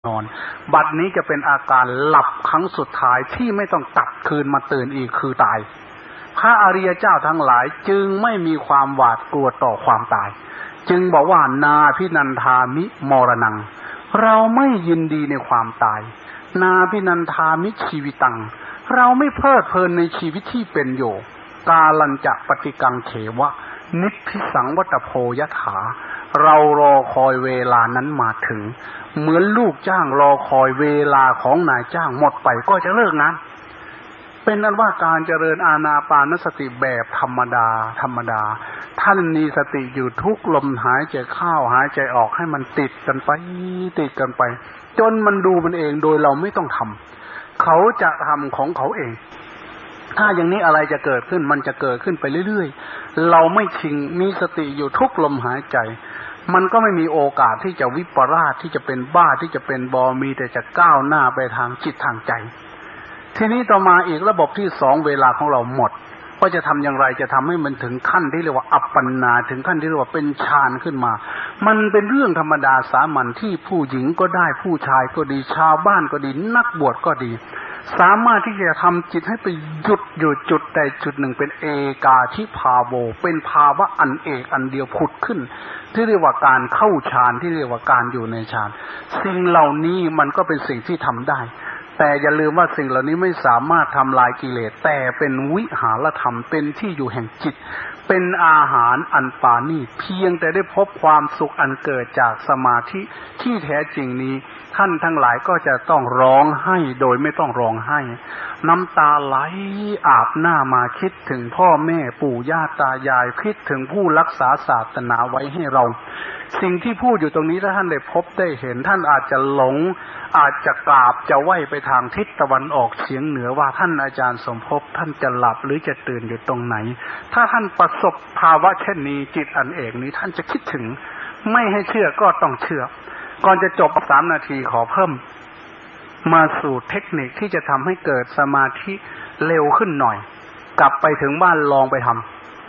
นอนบัดนี้จะเป็นอาการหลับครั้งสุดท้ายที่ไม่ต้องกลับคืนมาตื่นอีกคือตายพระอริยเจ้าทั้งหลายจึงไม่มีความหวาดกลัวต่อความตายจึงบอกว่านาพินันทามิมรณังเราไม่ยินดีในความตายนาพินันทามิชีวิตังเราไม่เพลิดเพลินในชีวิตที่เป็นอยู่กาลัญจะปฏิกังเขวะนิพพิสังวัตโพยถาเรารอคอยเวลานั้นมาถึงเหมือนลูกจ้างรอคอยเวลาของนายจ้างหมดไปก็จะเลิกงานเป็นนั้นว่าการเจริญอานาปานสติแบบธรรมดาท่านมีสติอยู่ทุกลมหายใจเข้าหายใจออกให้มันติดกันไปจนมันดูมันเองโดยเราไม่ต้องทำเขาจะทำของเขาเองถ้าอย่างนี้อะไรจะเกิดขึ้นมันจะเกิดขึ้นไปเรื่อยๆเราไม่ทิ้งมีสติอยู่ทุกลมหายใจมันก็ไม่มีโอกาสที่จะวิปลาสที่จะเป็นบ้าที่จะเป็นบอมีแต่จะก้าวหน้าไปทางจิตทางใจทีนี้ต่อมาอีกระบบที่สองเวลาของเราหมดก็จะทำอย่างไรจะทำให้มันถึงขั้นที่เรียกว่าอัปปนาถึงขั้นที่เรียกว่าเป็นฌานขึ้นมามันเป็นเรื่องธรรมดาสามัญที่ผู้หญิงก็ได้ผู้ชายก็ดีชาวบ้านก็ดีนักบวชก็ดีสามารถที่จะทำจิตให้ไปหยุดอยู่จุดใดจุดหนึ่งเป็นเอกาทิภาโวเป็นภาวะอันเอกอันเดียวผุดขึ้นที่เรียกว่าการเข้าฌานที่เรียกว่าการอยู่ในฌานสิ่งเหล่านี้มันก็เป็นสิ่งที่ทำได้แต่อย่าลืมว่าสิ่งเหล่านี้ไม่สามารถทำลายกิเลสแต่เป็นวิหารธรรมเป็นที่อยู่แห่งจิตเป็นอาหารอันปราณีตเพียงแต่ได้พบความสุขอันเกิดจากสมาธิที่แท้จริงนี้ท่านทั้งหลายก็จะต้องร้องไห้โดยไม่ต้องร้องไห้น้ำตาไหลอาบหน้ามาคิดถึงพ่อแม่ปู่ย่าตายายคิดถึงผู้รักษาศาสนาไว้ให้เราสิ่งที่พูดอยู่ตรงนี้ถ้าท่านได้พบได้เห็นท่านอาจจะหลงอาจจะกราบจะไหว้ไปทางทิศตะวันออกเฉียงเหนือว่าท่านอาจารย์สมภพท่านจะหลับหรือจะตื่นอยู่ตรงไหนถ้าท่านประสบภาวะเช่นนี้จิตอันเอกนี้ท่านจะคิดถึงไม่ให้เชื่อก็ต้องเชื่อก่อนจะจบ3 นาทีขอเพิ่มมาสู่เทคนิคที่จะทำให้เกิดสมาธิเร็วขึ้นหน่อยกลับไปถึงบ้านลองไปทำ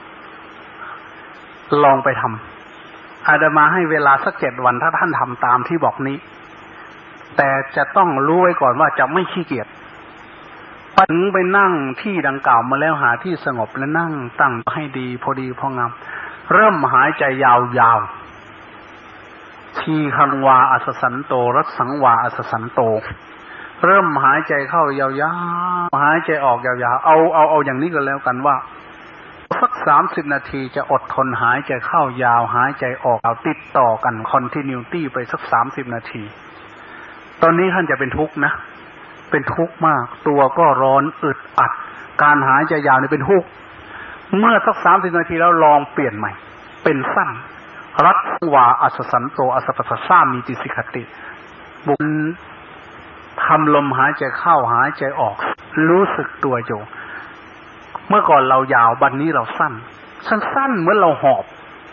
อาตมาให้เวลาสัก7 วันถ้าท่านทำตามที่บอกนี้แต่จะต้องรู้ไว้ก่อนว่าจะไม่ขี้เกียจถึงไปนั่งที่ดังกล่าวมาแล้วหาที่สงบและนั่งตั้งให้ดีพอดีพองามเริ่มหายใจยาวๆทีคังวาอัสสันโตรัสสังวาอัสสันโตเริ่มหายใจเข้ายาวๆหายใจออกยาวๆเอาอย่างนี้ก็แล้วกันว่าสัก30 นาทีจะอดทนหายใจเข้ายาวหายใจออกเอาติดต่อกันคอนทินิวตี้ไปสัก30 นาทีตอนนี้ท่านจะเป็นทุกข์นะเป็นทุกข์มากตัวก็ร้อนอึดอัดการหายใจยาวนี่เป็นทุกข์เมื่อสัก30 นาทีแล้วลองเปลี่ยนใหม่เป็นสั้นรัตวาอัสสันโตอัสปัสสามีติสิกติบุญทำลมหายใจเข้าหายใจออกรู้สึกตัวอยู่เมื่อก่อนเรายาวบัดนี้เราสั้นเหมือนเราหอบ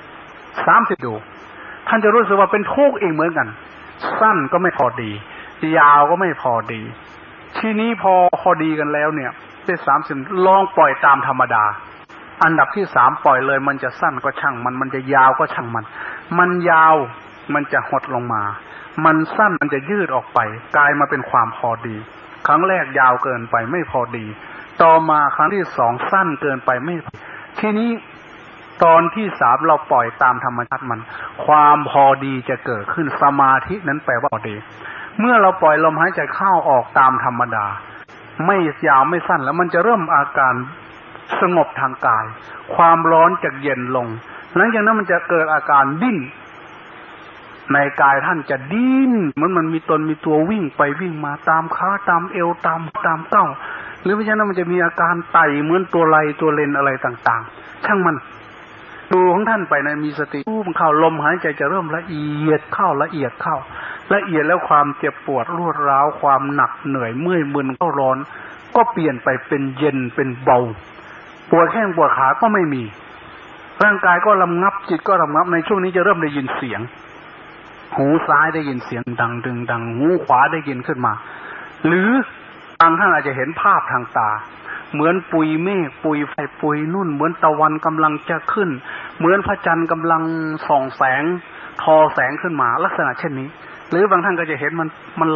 30ดูท่านจะรู้สึกว่าเป็นทุกข์เองเหมือนกันสั้นก็ไม่พอดียาวก็ไม่พอดีทีนี้พอดีกันแล้วเนี่ยได้30ลองปล่อยตามธรรมดาอันดับที่3ปล่อยเลยมันจะสั้นก็ช่างมันจะยาวก็ช่างมันยาวมันจะหดลงมามันสั้นมันจะยืดออกไปกลายมาเป็นความพอดีครั้งแรกยาวเกินไปไม่พอดีต่อมาครั้งที่2สั้นเกินไปไม่ทีนี้ตอนที่3เราปล่อยตามธรรมชาติมันความพอดีจะเกิดขึ้นสมาธินั้นแปลว่าพอดีเมื่อเราปล่อยลมหายใจเข้าออกตามธรรมดาไม่ยาวไม่สั้นแล้วมันจะเริ่มอาการสงบทางกายความร้อนจะเย็นลงหลังจากนั้นมันจะเกิดอาการดิ้นในกายท่านจะดิ้นเหมือนมันมีตนมีตัววิ่งไปวิ่งมาตามขาตามเอวตามเก้าหรือเพราะฉะนั้นมันจะมีอาการไต่เหมือนตัวไรตัวเลนอะไรต่างๆช่างมันดูของท่านไปนะมีสติมันเข้าลมหายใจจะเริ่มละเอียดเข้าละเอียดแล้วความเจ็บปวดรวดร้าวความหนักเหนื่อยเมื่อยมึนก็ร้อนก็เปลี่ยนไปเป็นเย็นเป็นเบาปวดแข้งปวดขาก็ไม่มีร่างกายก็ระงับจิตก็ระงับในช่วงนี้จะเริ่มได้ยินเสียงหูซ้ายได้ยินเสียงดังหูขวาได้ยินขึ้นมาหรือบางท่านอาจจะเห็นภาพทางตาเหมือนปุยเมฆปุยไฟปุยนุ่นเหมือนตะวันกำลังจะขึ้นเหมือนพระจันทร์กำลังส่องแสงทอแสงขึ้นมาลักษณะเช่นนี้หรือบางท่านก็จะเห็นมัน